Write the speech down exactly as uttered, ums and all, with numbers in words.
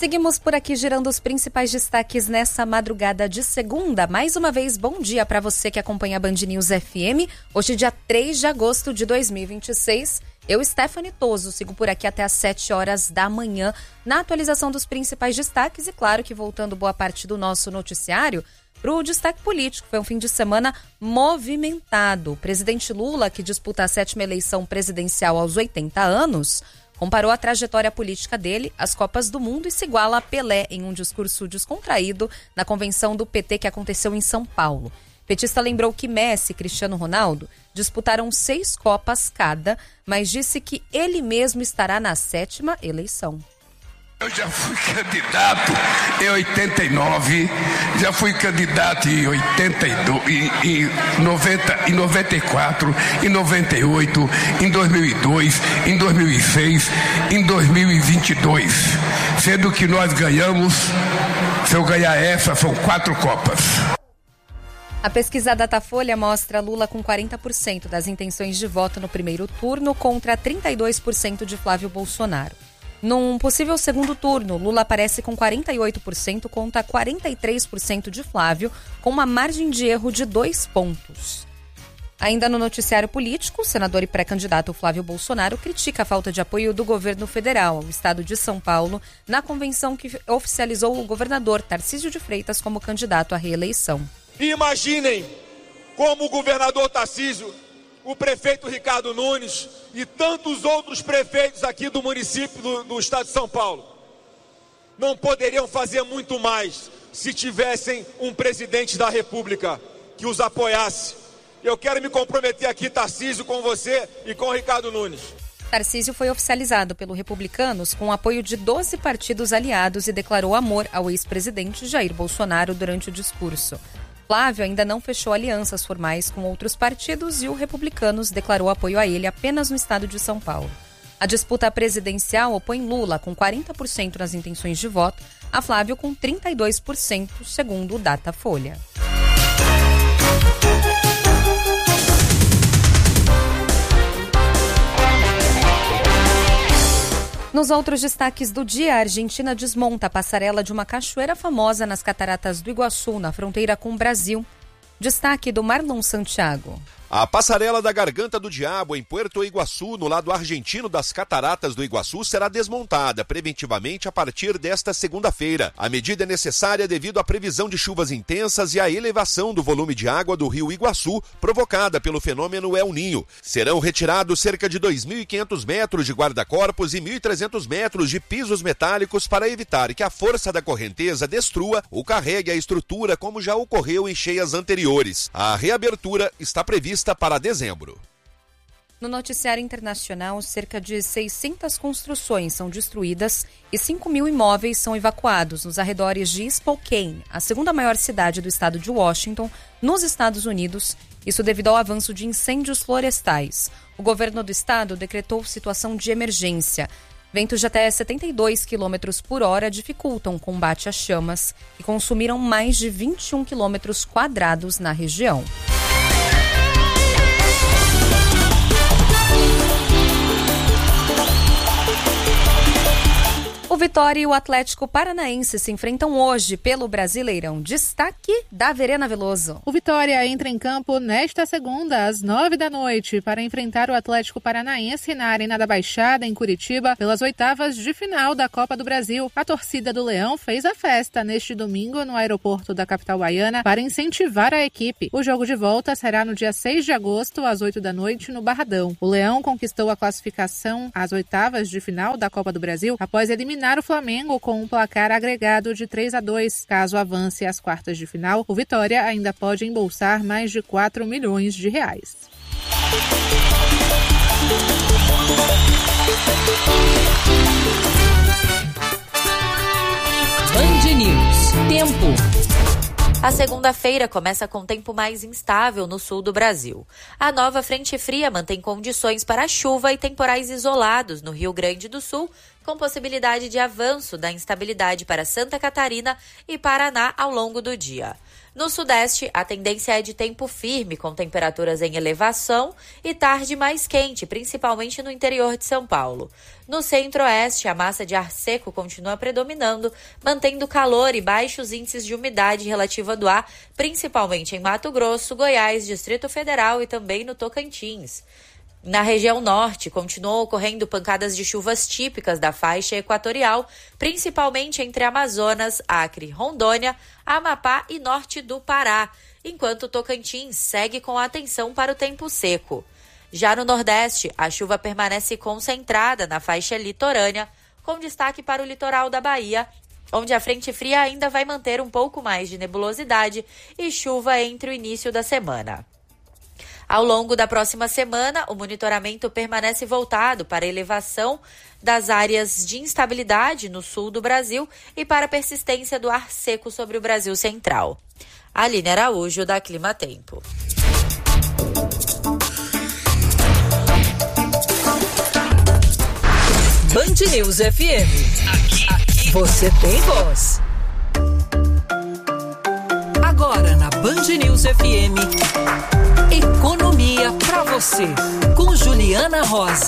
Seguimos por aqui girando os principais destaques nessa madrugada de segunda. Mais uma vez, bom dia para você que acompanha a Band News F M. Hoje, dia três de agosto de dois mil e vinte e seis. Eu, Stephanie Toso, sigo por aqui até às sete horas da manhã na atualização dos principais destaques. E claro que voltando boa parte do nosso noticiário para o destaque político. Foi um fim de semana movimentado. O presidente Lula, que disputa a sétima eleição presidencial aos oitenta anos... comparou a trajetória política dele às Copas do Mundo e se iguala a Pelé em um discurso descontraído na convenção do P T que aconteceu em São Paulo. O petista lembrou que Messi e Cristiano Ronaldo disputaram seis Copas cada, mas disse que ele mesmo estará na sétima eleição. Eu já fui candidato em oitenta e nove, já fui candidato em oitenta e dois, em, em, noventa, em noventa e quatro, em noventa e oito, em dois mil e dois, em dois mil e seis, em dois mil e vinte e dois. Sendo que nós ganhamos, se eu ganhar essa, são quatro Copas. A pesquisa Datafolha mostra Lula com quarenta por cento das intenções de voto no primeiro turno contra trinta e dois por cento de Flávio Bolsonaro. Num possível segundo turno, Lula aparece com quarenta e oito por cento contra quarenta e três por cento de Flávio, com uma margem de erro de dois pontos. Ainda no noticiário político, o senador e pré-candidato Flávio Bolsonaro critica a falta de apoio do governo federal ao estado de São Paulo na convenção que oficializou o governador Tarcísio de Freitas como candidato à reeleição. Imaginem como o governador Tarcísio, o prefeito Ricardo Nunes e tantos outros prefeitos aqui do município do, do estado de São Paulo não poderiam fazer muito mais se tivessem um presidente da República que os apoiasse. Eu quero me comprometer aqui, Tarcísio, com você e com o Ricardo Nunes. Tarcísio foi oficializado pelo Republicanos com o apoio de doze partidos aliados e declarou amor ao ex-presidente Jair Bolsonaro durante o discurso. Flávio ainda não fechou alianças formais com outros partidos e o Republicanos declarou apoio a ele apenas no estado de São Paulo. A disputa presidencial opõe Lula com quarenta por cento nas intenções de voto, a Flávio com trinta e dois por cento, segundo o Datafolha. Nos outros destaques do dia, a Argentina desmonta a passarela de uma cachoeira famosa nas Cataratas do Iguaçu, na fronteira com o Brasil. Destaque do Marlon Santiago. A passarela da Garganta do Diabo, em Puerto Iguaçu, no lado argentino das Cataratas do Iguaçu, será desmontada preventivamente a partir desta segunda-feira. A medida é necessária devido à previsão de chuvas intensas e à elevação do volume de água do rio Iguaçu, provocada pelo fenômeno El Ninho. Serão retirados cerca de dois mil e quinhentos metros de guarda-corpos e mil e trezentos metros de pisos metálicos para evitar que a força da correnteza destrua ou carregue a estrutura, como já ocorreu em cheias anteriores. A reabertura está prevista para dezembro. No noticiário internacional, cerca de seiscentas construções são destruídas e cinco mil imóveis são evacuados nos arredores de Spokane, a segunda maior cidade do estado de Washington, nos Estados Unidos, isso devido ao avanço de incêndios florestais. O governo do estado decretou situação de emergência. Ventos de até setenta e dois quilômetros por hora dificultam o combate às chamas e consumiram mais de vinte e um quilômetros quadrados na região. O Vitória e o Atlético Paranaense se enfrentam hoje pelo Brasileirão. Destaque da Verena Veloso. O Vitória entra em campo nesta segunda, às nove da noite, para enfrentar o Atlético Paranaense na Arena da Baixada, em Curitiba, pelas oitavas de final da Copa do Brasil. A torcida do Leão fez a festa neste domingo no aeroporto da capital baiana para incentivar a equipe. O jogo de volta será no dia seis de agosto, às oito da noite, no Barradão. O Leão conquistou a classificação às oitavas de final da Copa do Brasil após eliminar o Flamengo com um placar agregado de três a dois. Caso avance às quartas de final, o Vitória ainda pode embolsar mais de quatro milhões de reais. Band News. Tempo. A segunda-feira começa com tempo mais instável no sul do Brasil. A nova frente fria mantém condições para chuva e temporais isolados no Rio Grande do Sul, com possibilidade de avanço da instabilidade para Santa Catarina e Paraná ao longo do dia. No Sudeste, a tendência é de tempo firme, com temperaturas em elevação e tarde mais quente, principalmente no interior de São Paulo. No Centro-Oeste, a massa de ar seco continua predominando, mantendo calor e baixos índices de umidade relativa do ar, principalmente em Mato Grosso, Goiás, Distrito Federal e também no Tocantins. Na região norte, continuam ocorrendo pancadas de chuvas típicas da faixa equatorial, principalmente entre Amazonas, Acre, Rondônia, Amapá e norte do Pará, enquanto o Tocantins segue com atenção para o tempo seco. Já no Nordeste, a chuva permanece concentrada na faixa litorânea, com destaque para o litoral da Bahia, onde a frente fria ainda vai manter um pouco mais de nebulosidade e chuva entre o início da semana. Ao longo da próxima semana, o monitoramento permanece voltado para a elevação das áreas de instabilidade no sul do Brasil e para a persistência do ar seco sobre o Brasil central. Aline Araújo, da Clima Tempo. Band News F M. Aqui, aqui você tem voz. Agora na Band News F M. Economia pra você, com Juliana Rosa.